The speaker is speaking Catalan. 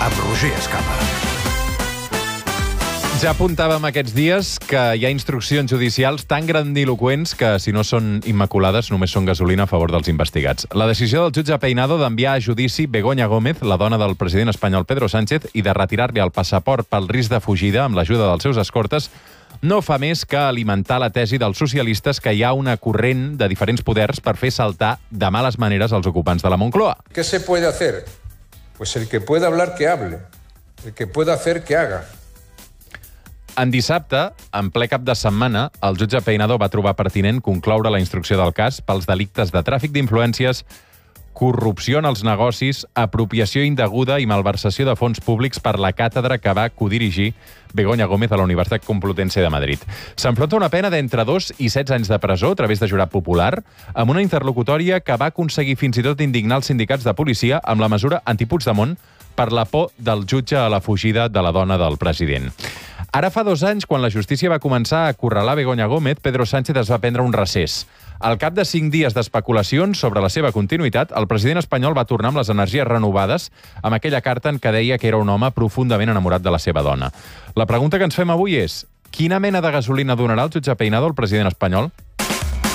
amb Roger Escapa. Ja apuntàvem aquests dies que hi ha instruccions judicials tan grandiloquents que, si no són immaculades, només són gasolina a favor dels investigats. La decisió del jutge Peinado d'enviar a judici Begoña Gómez, la dona del president espanyol Pedro Sánchez, i de retirar-li el passaport pel risc de fugida amb l'ajuda dels seus escortes, no fa més que alimentar la tesi dels socialistes que hi ha una corrent de diferents poders per fer saltar de males maneres els ocupants de la Moncloa. ¿Qué se puede hacer? Pues el que pueda hablar, que hable. El que pueda hacer, que haga. En dissabte, en ple cap de setmana, el jutge Peinado va trobar pertinent concloure la instrucció del cas pels delictes de tràfic d'influències, corrupció en els negocis, apropiació indeguda i malversació de fons públics per la càtedra que va codirigir Begoña Gómez a la Universitat Complutense de Madrid. S'enfronta una pena d'entre 2 i 16 anys de presó a través de jurat popular, amb una interlocutòria que va aconseguir fins i tot indignar els sindicats de policia amb la mesura anti-Puigdemont per la por del jutge a la fugida de la dona del president. Ara fa 2 anys, quan la justícia va començar a acorralar Begoña Gómez, Pedro Sánchez es va prendre un recés. Al cap de 5 dies d'especulacions sobre la seva continuïtat, el president espanyol va tornar amb les energies renovades amb aquella carta en què deia que era un home profundament enamorat de la seva dona. La pregunta que ens fem avui és: quina mena de gasolina donarà el jutge Peinado al president espanyol?